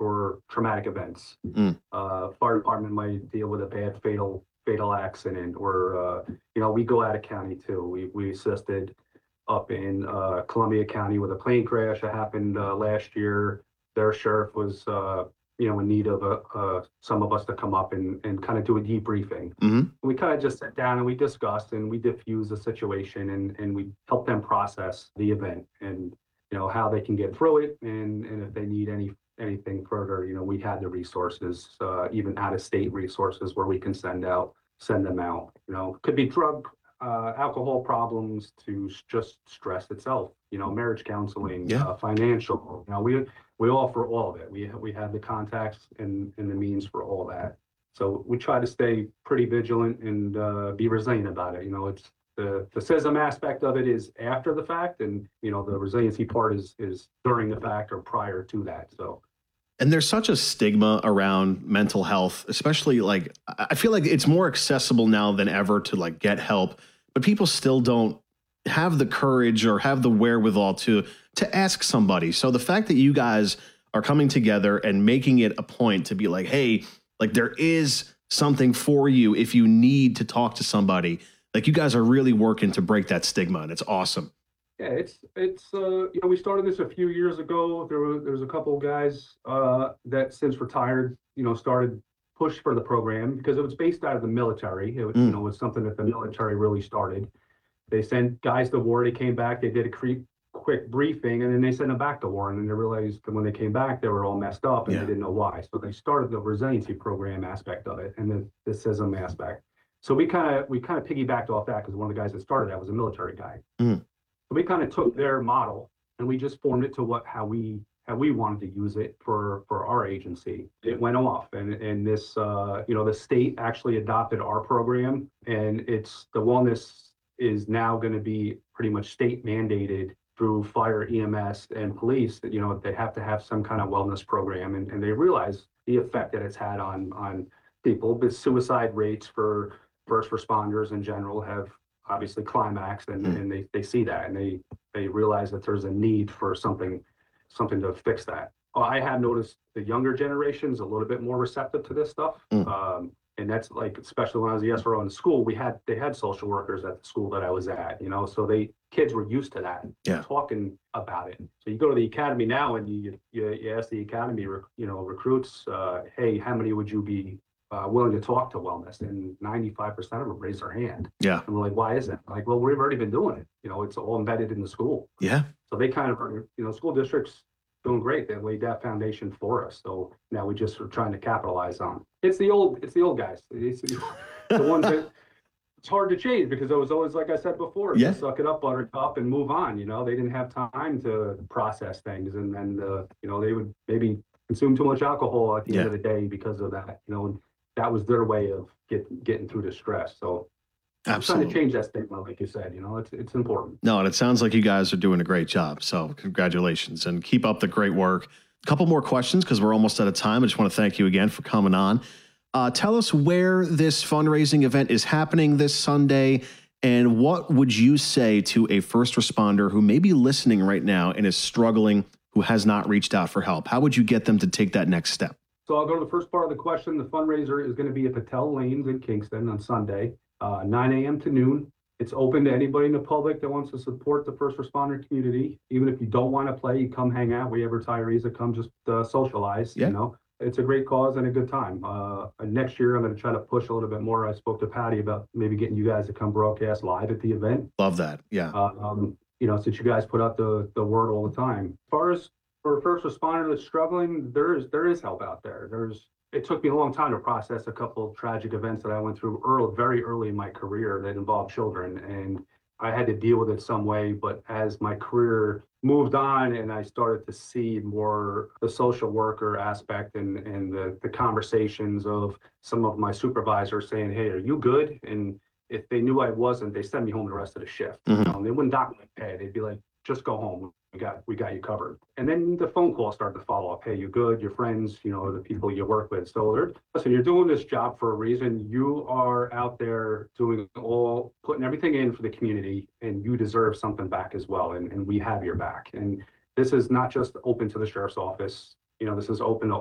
for traumatic events. Mm. Fire department might deal with a bad fatal accident, or we go out of county too. We assisted up in Columbia County with a plane crash that happened last year. Their sheriff was in need of some of us to come up and kind of do a debriefing. Mm-hmm. We kind of just sat down and we discussed and we diffused the situation, and we helped them process the event and how they can get through it, and if they need anything further, we had the resources, even out of state resources where we can send them out. Could be drug, alcohol problems to just stress itself. Marriage counseling, Yeah. Financial. We offer all of it. We have the contacts and the means for all that. So we try to stay pretty vigilant and be resilient about it. It's the CISM aspect of it is after the fact, and the resiliency part is during the fact or prior to that. So. And there's such a stigma around mental health, especially I feel like it's more accessible now than ever to get help, but people still don't have the courage or have the wherewithal to ask somebody. So the fact that you guys are coming together and making it a point to be like, hey, there is something for you if you need to talk to somebody. You guys are really working to break that stigma, and it's awesome. Yeah, it's we started this a few years ago. There's a couple of guys that since retired, started push for the program because it was based out of the military. It was, it was something that the military really started. They sent guys to war. They came back. They did a quick briefing, and then they sent them back to war. And then they realized that when they came back, they were all messed up, and they didn't know why. So they started the resiliency program aspect of it, and the CISM aspect. So we kind of piggybacked off that because one of the guys that started that was a military guy. Mm. So we kind of took their model and we just formed it to how we wanted to use it for our agency. It went off, and this the state actually adopted our program, and it's the wellness is now going to be pretty much state mandated through fire, EMS, and police. That they have to have some kind of wellness program, and they realize the effect that it's had on people. The suicide rates for first responders in general have obviously climaxed, and they see that, and they realize that there's a need for something to fix that. I have noticed the younger generation's a little bit more receptive to this stuff. And that's especially when I was the SRO in school, they had social workers at the school that I was at, so kids were used to that, talking about it. So you go to the academy now and you ask the academy, recruits, hey, how many would you be willing to talk to wellness? And 95% of them raise their hand. Yeah. And we're like, why is that? Well, we've already been doing it. It's all embedded in the school. Yeah. So they kind of are, school districts doing great. They laid that foundation for us. So now we just are trying to capitalize on. It's the old guys. It's the ones that it's hard to change because it was always, like I said before, just suck it up, buttercup, and move on. They didn't have time to process things, and then they would maybe consume too much alcohol at the end of the day because of that. And that was their way of getting through the stress. So I'm trying to change that stigma, like you said. It's important. No, and it sounds like you guys are doing a great job. So congratulations and keep up the great work. A couple more questions because we're almost out of time. I just want to thank you again for coming on. Tell us where this fundraising event is happening this Sunday, and what would you say to a first responder who may be listening right now and is struggling, who has not reached out for help? How would you get them to take that next step? So I'll go to the first part of the question. The fundraiser is going to be at Patel Lanes in Kingston on Sunday, 9 a.m. to noon. It's open to anybody in the public that wants to support the first responder community. Even if you don't want to play, you come hang out. We have retirees that come just socialize. It's a great cause and a good time. Next year, I'm going to try to push a little bit more. I spoke to Patty about maybe getting you guys to come broadcast live at the event. Love that. Yeah. Since you guys put out the word all the time. As far as for a first responder that's struggling, there is help out there. It took me a long time to process a couple of tragic events that I went through very early in my career that involved children, and I had to deal with it some way. But as my career moved on and I started to see more the social worker aspect and the conversations of some of my supervisors saying, hey, are you good? And if they knew I wasn't, they sent me home the rest of the shift. They wouldn't dock my pay. They'd be like, just go home. We got you covered. And then the phone call started to follow up. Hey, you good? Your friends, the people you work with. So listen, you're doing this job for a reason. You are out there putting everything in for the community, and you deserve something back as well. And we have your back. And this is not just open to the sheriff's office. This is open to